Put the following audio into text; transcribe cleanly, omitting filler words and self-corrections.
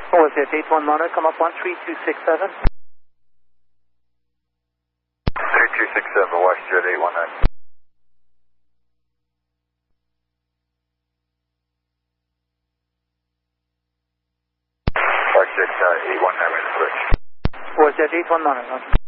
Was it 81 Monitor, come up 13267? 3267, WestJet 819. WestJet 819, ready to switch. Was it 81 Monitor?